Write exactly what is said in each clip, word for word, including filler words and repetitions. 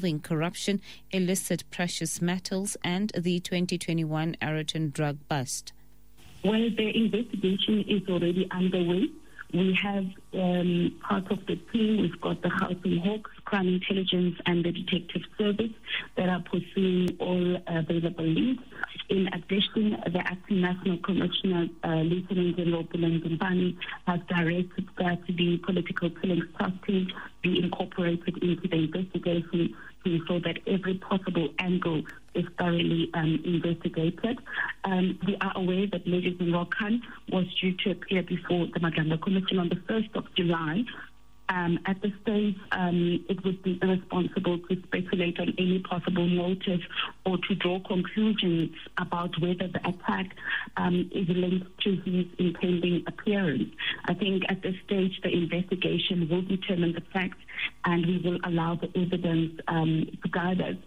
corruption, illicit precious metals, and the twenty twenty-one Araton drug bust. Well, the investigation is already underway. We have um, part of the team. We've got the Gauteng Hawks, Crime Intelligence, and the Detective Service that are pursuing all available leads. In addition, the Acting National Commissioner, uh, Lieutenant General Buleng Zimbani, has directed that the Political Killings Task Team be incorporated into the investigation to ensure that every possible angle is thoroughly um, investigated. Um, we are aware that Lady General Khan was due to appear before the Madlanga Commission on the first of July. Um, at this stage, um, it would be irresponsible to speculate on any possible motive or to draw conclusions about whether the attack um, is linked to his impending appearance. I think at this stage, the investigation will determine the facts, and we will allow the evidence um, to guide us.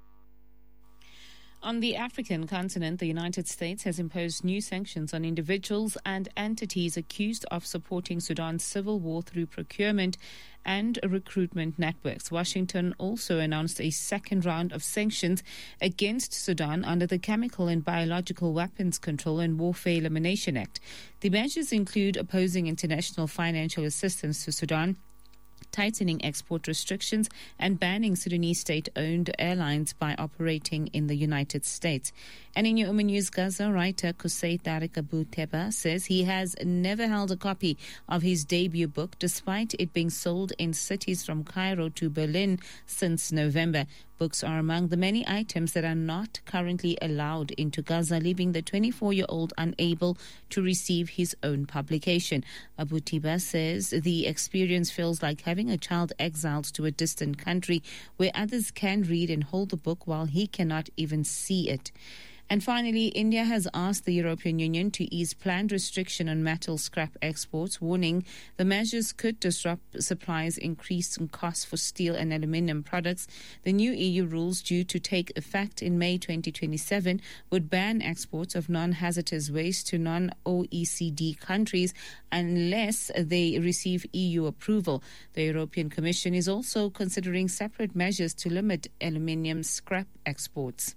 On the African continent, the United States has imposed new sanctions on individuals and entities accused of supporting Sudan's civil war through procurement and recruitment networks. Washington also announced a second round of sanctions against Sudan under the Chemical and Biological Weapons Control and Warfare Elimination Act. The measures include opposing international financial assistance to Sudan, tightening export restrictions, and banning Sudanese state-owned airlines by operating in the United States. And in your News, Gaza writer Qusay Tariq Abu Teba says he has never held a copy of his debut book, despite it being sold in cities from Cairo to Berlin since November. Books are among the many items that are not currently allowed into Gaza, leaving the twenty-four-year-old unable to receive his own publication. Abu Teba says the experience feels like having a child exiled to a distant country where others can read and hold the book while he cannot even see it. And finally, India has asked the European Union to ease planned restriction on metal scrap exports, warning the measures could disrupt supplies, increase in costs for steel and aluminium products. The new E U rules, due to take effect in May twenty twenty-seven, would ban exports of non-hazardous waste to non-O E C D countries unless they receive E U approval. The European Commission is also considering separate measures to limit aluminium scrap exports.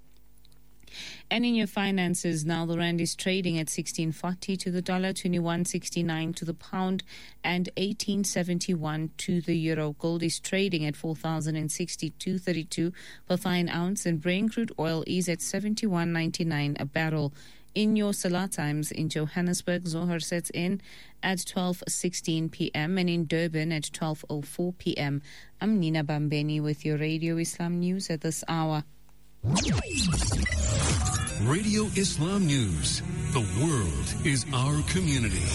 And in your finances now, the rand is trading at sixteen forty to the dollar, twenty-one sixty-nine to the pound, and eighteen seventy-one to the euro. Gold is trading at four thousand sixty-two thirty-two per fine ounce, and Brent crude oil is at seventy-one ninety-nine a barrel. In your Salah times in Johannesburg, Zohar sets in at twelve sixteen p.m. and in Durban at twelve oh four p.m. I'm Nina Bambeni with your Radio Islam News at this hour. Radio Islam News. The world is our community.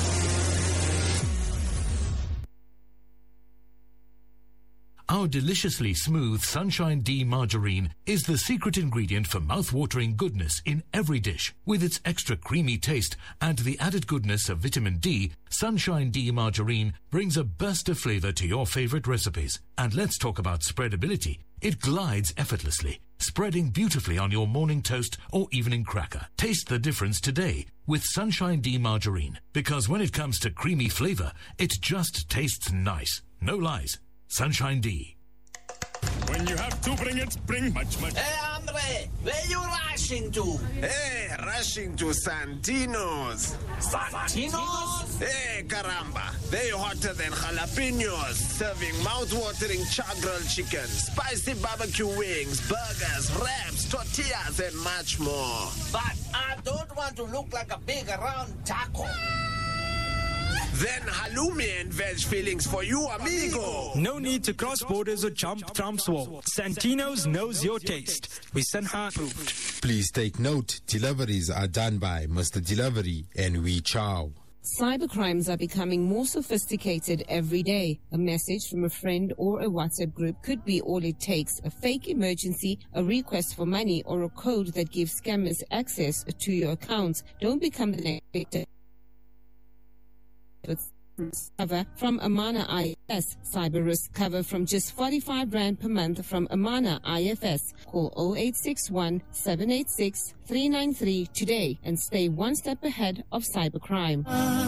Our deliciously smooth Sunshine D margarine is the secret ingredient for mouth-watering goodness in every dish. With its extra creamy taste and the added goodness of vitamin D, Sunshine D margarine brings a burst of flavor to your favorite recipes. And let's talk about spreadability. It glides effortlessly, spreading beautifully on your morning toast or evening cracker. Taste the difference today with Sunshine D margarine, because when it comes to creamy flavor, it just tastes nice. No lies. Sunshine D. When you have to bring it, bring much, much. Hey, Andre, where you rushing to? Hey, rushing to Santino's. Santino's? Hey, caramba. They hotter than jalapenos, serving mouth-watering char-grilled chicken, spicy barbecue wings, burgers, wraps, tortillas, and much more. But I don't want to look like a big round taco. Then halloumi and veg fillings for you, amigo. No need to cross borders or jump Trump's wall. Santino's knows your taste. We Sanha approved. Please take note, deliveries are done by Mister Delivery and We Chow. Cybercrimes are becoming more sophisticated every day. A message from a friend or a WhatsApp group could be all it takes. A fake emergency, a request for money, or a code that gives scammers access to your accounts. Don't become the next victim. Cover from Amana I F S. Cyber risk cover from just forty-five rand per month from Amana I F S. Call oh eight six one, seven eight six, three nine three today and stay one step ahead of cybercrime.